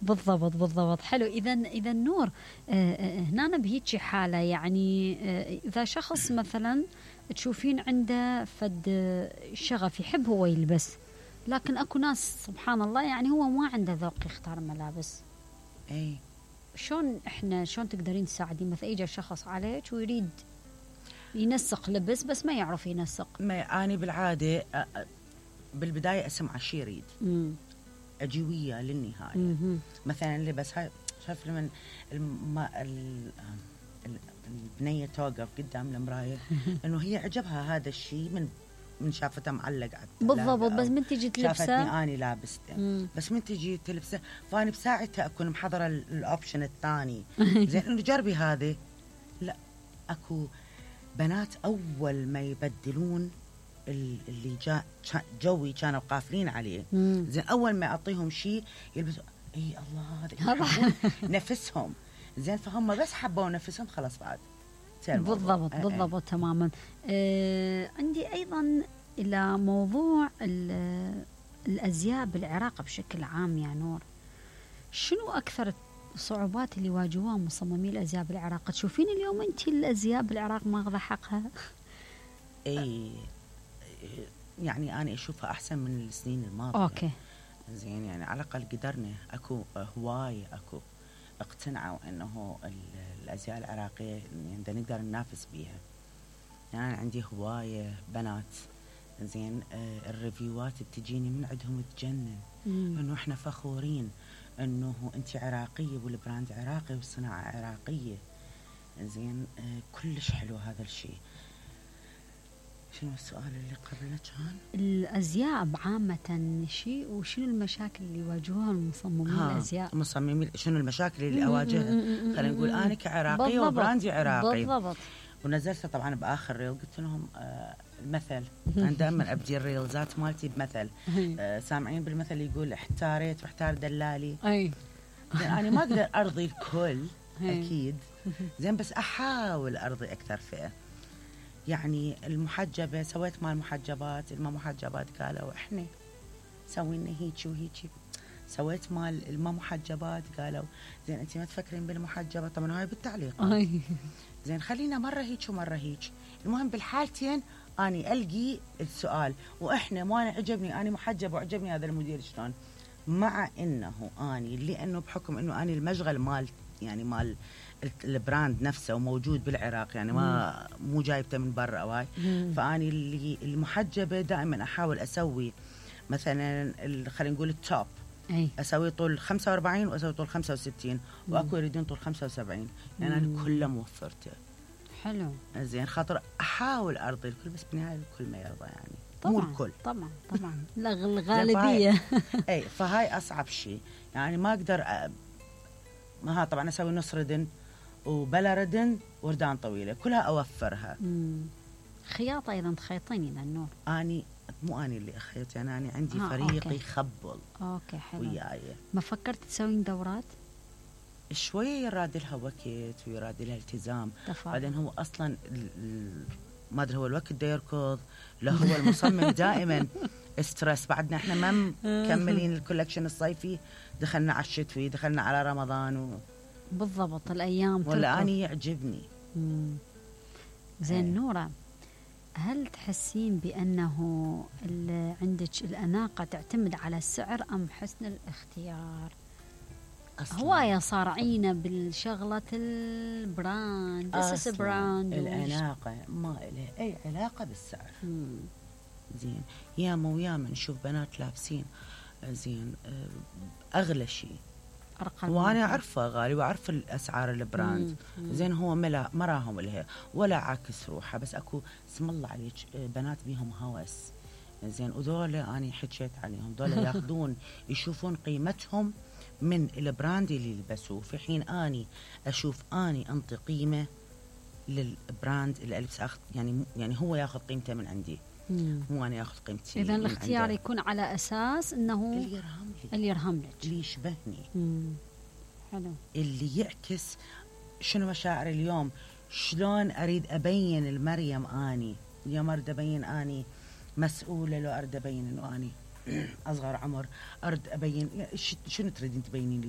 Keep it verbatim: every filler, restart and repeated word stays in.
بالضبط بالضبط. حلو. إذا إذا نور، هنا بهيجي حالة يعني إذا شخص مثلا تشوفين عنده فد شغف يحب هو يلبس، لكن أكو ناس سبحان الله يعني هو ما عنده ذوق يختار ملابس. أي شلون إحنا شلون تقدرين تساعدين مثلا يجي شخص عليك ويريد ينسق لبس بس ما يعرف ينسق؟ ما أنا بالعادة بالبداية أسمع شي يريد أجي وياه للنهاية. مم. مثلا لبس هاي شايف لمن الم... البنية توقف قدام المراية إنه هي عجبها هذا الشيء من من شافتها معلق على بالضبط، بس من تجي تلبسه شافتني أني لابسته، بس من تجي تلبسه فأنا بساعتها أكون محضرة الأوبشن الثاني زين إنه جربي هذه. لا أكو بنات أول ما يبدلون اللي جا جوي كانوا قافلين عليه زين أول ما أعطيهم شيء يلبسوا اي الله هذا نفسهم زين، فهم بس حبوا نفسهم خلاص بعد بالضبط بالضبط. أه تماما. آه عندي أيضا إلى موضوع الأزياء بالعراق بشكل عام يا نور، شنو أكثر الصعوبات اللي واجهوها مصممي الأزياء بالعراق؟ تشوفين اليوم أنت الأزياء بالعراق ماخذة حقها؟ اي يعني أنا أشوفها أحسن من السنين الماضية. أوكي زين يعني على الأقل قدرنا أكو هواية أكو اقتنعوا إنه الأزياء العراقية يعني نقدر ننافس بيها. يعني عندي هواية بنات زين آه الريفيوات بتجيني من عندهم تجنن إنه إحنا فخورين إنه أنت عراقية والبراند عراقي والصناعة عراقية. زين آه كلش حلو هذا الشيء. شنو السؤال اللي قبله كان؟ الأزياء بعامة شيء، وشنو المشاكل اللي يواجهوها المصممين الأزياء؟ مصممين شنو المشاكل اللي أواجهها؟ خلينا نقول أنا كعراقية وبراندي عراقي. بالضبط. ونزلتها طبعا بآخر ريل قلت لهم آه المثل أنا دائما أبدي الريلزات مالتي بمثل. آه سامعين بالمثل يقول احتاريت واحتار دلالي. أي أنا ما أقدر أرضي الكل أكيد زين، بس أحاول أرضي أكثر فئة. يعني المحجبة سويت مال محجبات، الما محجبات قالوا إحنا سوينا هيك وهيك. سويت مال الما محجبات قالوا زين أنت ما تفكرين بالمحجبة. طبعا هاي بالتعليقات زين خلينا مرة هيك ومرة هيك. المهم بالحالتين أني ألقي السؤال وإحنا ما أنا عجبني أنا محجب وعجبني هذا المدير شلون، مع إنه أني لأنه بحكم إنه أنا المشغل مال يعني مال البراند نفسه وموجود بالعراق يعني ما مو جايبته من برا أواي. فأني اللي المحجبة دائما أحاول أسوي مثلا خلينا نقول التوب أي. أسوي طول خمسة وأربعين وأسوي طول خمسة وستين وأكو يريدون طول خمسة وسبعين يعني أنا كله موفرته. حلو زين خاطر أحاول أرضي الكل بس بالنهاية الكل ما يرضى يعني طبعا مو الكل طبعا طبعا الغالبية. أي فهاي أصعب شيء يعني ما أقدر أ... ما ها طبعا أسوي نص ردن وبلا ردن وردان طويلة كلها أوفرها. مم. خياطة أيضا تخيطين إذا النور؟ أني مو أني اللي أخيط يعني أنا عندي آه فريق أوكي. يخبل أوكي حلو. وياي. ما فكرت تسوين دورات؟ شوية يراد لها وقت ويراد لها التزام. بعدين هو أصلا ما أدري هو الوقت دا يركض لا هو المصمم دائما استرس. بعدنا إحنا ما مكملين الكولكشن الصيفي دخلنا على الشتوي دخلنا على رمضان و... بالضبط الأيام ولا أنا يعجبني. مم. زين أيه. نورة، هل تحسين بأنه عندك الأناقة تعتمد على السعر أم حسن الاختيار؟ هواية صارعينة بالشغلة البراند أساس براند. الأناقة ما لها أي علاقة بالسعر. مم. زين ياما وياما نشوف بنات لابسين زين أغلى شيء وانا عارفه غالي وعارفه الاسعار البراند زين هو ملا مراهم لها ولا عاكس روحها بس اكو اسم الله عليك بنات بيهم هوس زين وذولا اني حكيت عليهم ذولا ياخذون يشوفون قيمتهم من البراند اللي يلبسوه في حين اني اشوف اني انطي قيمه للبراند اللي البس اخذ يعني يعني هو ياخذ قيمته من عندي مو انا اخذ قيمتي. اذا الاختيار يكون على اساس انه اللي يرهم لي اللي يرهم لك اللي يشبهني. مم. حلو. اللي يعكس شنو مشاعر اليوم شلون اريد ابين المريم اني اليوم اريد ابين اني مسؤوله لو اريد ابين انه اني اصغر عمر اريد ابين شنو تريدين تبينين